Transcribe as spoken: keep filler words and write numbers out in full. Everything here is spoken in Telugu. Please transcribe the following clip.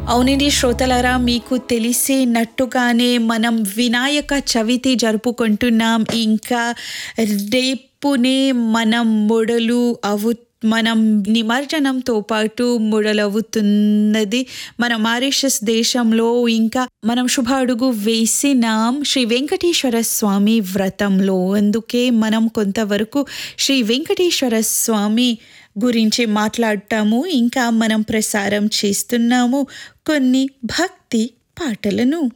అవునండి శ్రోతలారా, మీకు తెలిసినట్టుగానే మనం వినాయక చవితి జరుపుకుంటున్నాం. ఇంకా రేపునే మనం మొదలు అవు మనం నిమజ్జనంతో పాటు మొదలవుతున్నది మన మారిషస్ దేశంలో. ఇంకా మనం శుభ అడుగు వేసినాం శ్రీ వెంకటేశ్వర స్వామి వ్రతంలో. అందుకే మనం కొంతవరకు శ్రీ వెంకటేశ్వర స్వామి గురించి మాట్లాడతాము. ఇంకా మనం ప్రసారం చేస్తున్నాము కొన్ని భక్తి పాటలను.